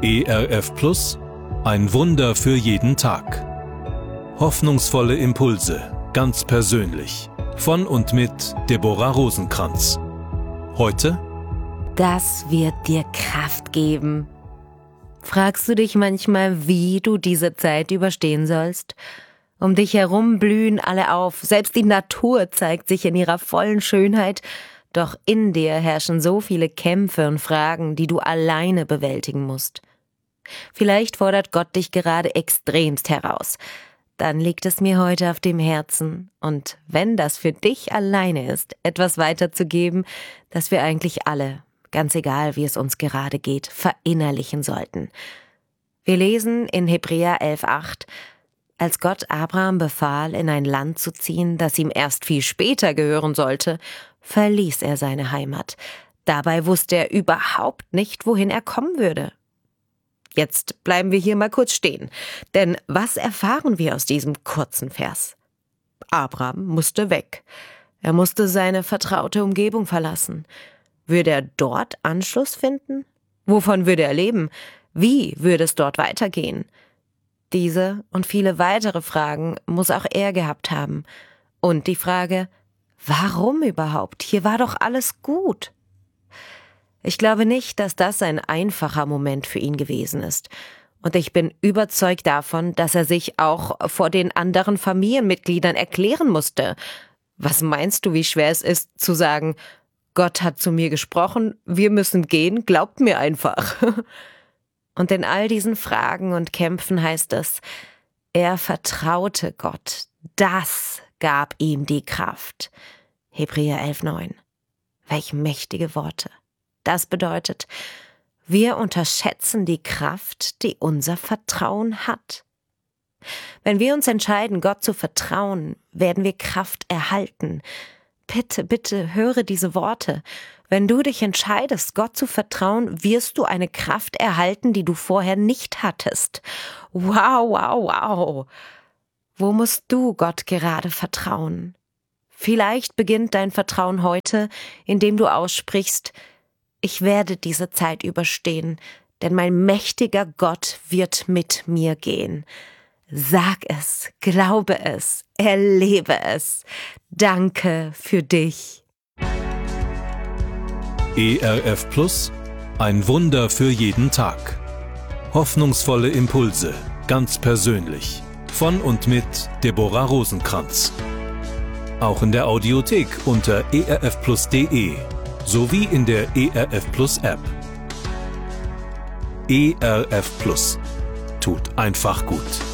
ERF Plus, ein Wunder für jeden Tag. Hoffnungsvolle Impulse, ganz persönlich. Von und mit Deborah Rosenkranz. Heute: Das wird dir Kraft geben. Fragst du dich manchmal, wie du diese Zeit überstehen sollst? Um dich herum blühen alle auf, selbst die Natur zeigt sich in ihrer vollen Schönheit, doch in dir herrschen so viele Kämpfe und Fragen, die du alleine bewältigen musst. Vielleicht fordert Gott dich gerade extremst heraus. Dann liegt es mir heute auf dem Herzen, und wenn das für dich alleine ist, etwas weiterzugeben, das wir eigentlich alle, ganz egal wie es uns gerade geht, verinnerlichen sollten. Wir lesen in Hebräer 11,8: Als Gott Abraham befahl, in ein Land zu ziehen, das ihm erst viel später gehören sollte, verließ er seine Heimat. Dabei wusste er überhaupt nicht, wohin er kommen würde. Jetzt bleiben wir hier mal kurz stehen, denn was erfahren wir aus diesem kurzen Vers? Abraham musste weg. Er musste seine vertraute Umgebung verlassen. Würde er dort Anschluss finden? Wovon würde er leben? Wie würde es dort weitergehen? Diese und viele weitere Fragen muss auch er gehabt haben. Und die Frage: Warum überhaupt? Hier war doch alles gut. Ich glaube nicht, dass das ein einfacher Moment für ihn gewesen ist. Und ich bin überzeugt davon, dass er sich auch vor den anderen Familienmitgliedern erklären musste. Was meinst du, wie schwer es ist, zu sagen: Gott hat zu mir gesprochen, wir müssen gehen, glaubt mir einfach. Und in all diesen Fragen und Kämpfen heißt es, er vertraute Gott. Das gab ihm die Kraft. Hebräer 11,9. Welch mächtige Worte. Das bedeutet, wir unterschätzen die Kraft, die unser Vertrauen hat. Wenn wir uns entscheiden, Gott zu vertrauen, werden wir Kraft erhalten. Bitte, bitte höre diese Worte. Wenn du dich entscheidest, Gott zu vertrauen, wirst du eine Kraft erhalten, die du vorher nicht hattest. Wow, wow, wow. Wo musst du Gott gerade vertrauen? Vielleicht beginnt dein Vertrauen heute, indem du aussprichst: Ich werde diese Zeit überstehen, denn mein mächtiger Gott wird mit mir gehen. Sag es, glaube es, erlebe es. Danke für dich. ERF Plus, ein Wunder für jeden Tag. Hoffnungsvolle Impulse, ganz persönlich. Von und mit Deborah Rosenkranz. Auch in der Audiothek unter erfplus.de sowie in der ERF Plus App. ERF Plus tut einfach gut.